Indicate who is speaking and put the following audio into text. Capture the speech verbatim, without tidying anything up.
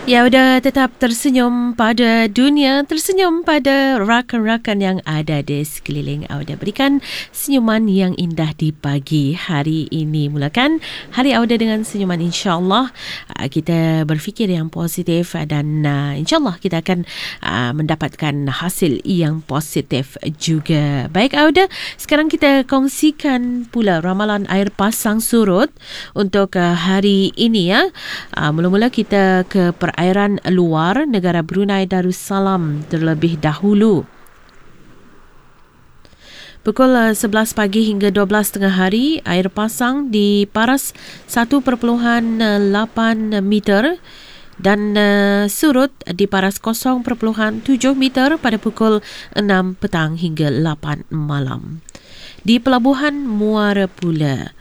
Speaker 1: Ya, sudah tetap tersenyum pada dunia, tersenyum pada rakan-rakan yang ada di sekeliling Auda. Berikan senyuman yang indah di pagi hari ini. Mulakan hari Auda dengan senyuman, insya-Allah. Kita berfikir yang positif dan insya-Allah kita akan mendapatkan hasil yang positif juga. Baik Auda, sekarang kita kongsikan pula ramalan air pasang surut untuk hari ini ya. Mula-mula kita ke perairan luar negara Brunei Darussalam terlebih dahulu. Pukul sebelas pagi hingga dua belas tengah hari, air pasang di paras satu perpuluhan lapan meter dan uh, surut di paras kosong perpuluhan tujuh meter pada pukul enam petang hingga lapan malam. Di Pelabuhan Muara pula,